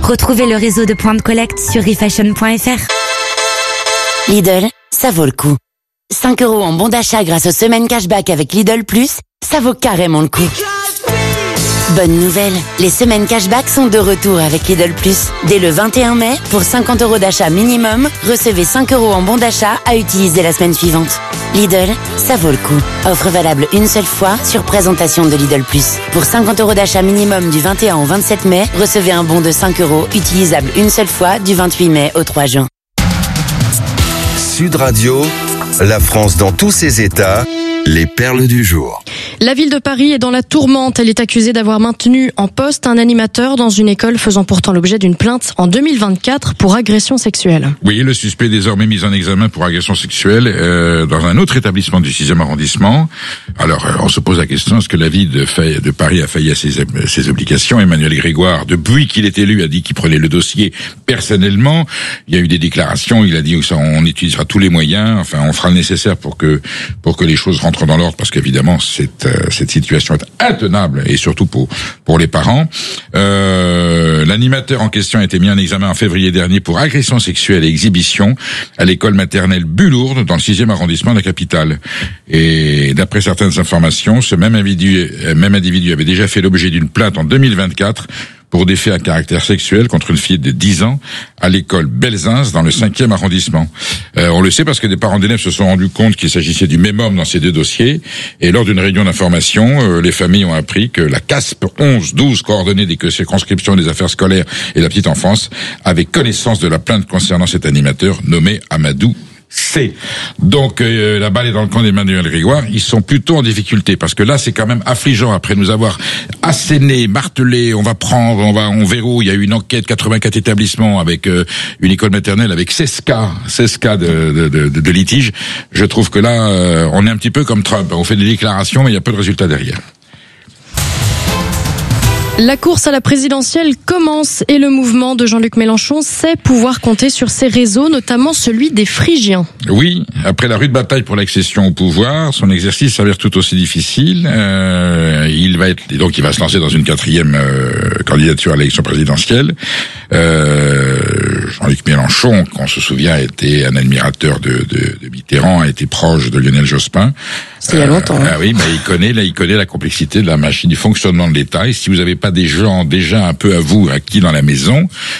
Retrouvez le réseau de points de collecte sur refashion.fr. Lidl, ça vaut le coup. 5 € en bon d'achat grâce aux semaines cashback avec Lidl Plus, ça vaut carrément le coup. Bonne nouvelle, les semaines cashback sont de retour avec Lidl Plus. Dès le 21 mai, pour 50 € d'achat minimum, recevez 5 € en bon d'achat à utiliser la semaine suivante. Lidl, ça vaut le coup. Offre valable une seule fois sur présentation de Lidl Plus. Pour 50 € d'achat minimum du 21 au 27 mai, recevez un bon de 5 € utilisable une seule fois du 28 mai au 3 juin. Sud Radio, la France dans tous ses états, les perles du jour. La ville de Paris est dans la tourmente. Elle est accusée d'avoir maintenu en poste un animateur dans une école faisant pourtant l'objet d'une plainte en 2024 pour agression sexuelle. Oui, le suspect est désormais mis en examen pour agression sexuelle dans un autre établissement du 6e arrondissement. Alors, on se pose la question, est-ce que la ville de Paris a failli à ses obligations? Emmanuel Grégoire, depuis qu'il est élu, a dit qu'il prenait le dossier personnellement. Il y a eu des déclarations, il a dit qu'on utilisera tous les moyens, enfin, on fera le nécessaire pour que les choses rentrent dans l'ordre, parce qu'évidemment, cette situation est intenable, et surtout pour les parents. L'animateur en question a été mis en examen en février dernier pour agression sexuelle et exhibition à l'école maternelle Bulourde, dans le 6e arrondissement de la capitale. Et d'après certaines informations, ce même individu avait déjà fait l'objet d'une plainte en 2024 pour des faits à caractère sexuel contre une fille de 10 ans à l'école Belzins dans le 5e arrondissement. On le sait parce que des parents d'élèves se sont rendus compte qu'il s'agissait du même homme dans ces deux dossiers, et lors d'une réunion d'information, les familles ont appris que la CASP 11-12, coordonnée des circonscriptions des affaires scolaires et de la petite enfance, avait connaissance de la plainte concernant cet animateur nommé Amadou C. Donc la balle est dans le camp d'Emmanuel Grégoire. Ils sont plutôt en difficulté parce que là c'est quand même affligeant après nous avoir asséné, martelé. On verrouille. Il y a eu une enquête 84 établissements avec une école maternelle avec 16 cas de litige. Je trouve que là on est un petit peu comme Trump. On fait des déclarations mais il y a peu de résultats derrière. La course à la présidentielle commence et le mouvement de Jean-Luc Mélenchon sait pouvoir compter sur ses réseaux, notamment celui des Phrygiens. Oui, après la rude bataille pour l'accession au pouvoir, son exercice s'avère tout aussi difficile. Il va se lancer dans une 4e candidature à l'élection présidentielle. Jean-Luc Mélenchon, qu'on se souvient, était un admirateur de Mitterrand, a été proche de Lionel Jospin. C'était il y a longtemps. Ah oui, mais il connaît la complexité de la machine, du fonctionnement de l'État. Et si vous n'avez pas des gens déjà un peu à vous, acquis dans la maison,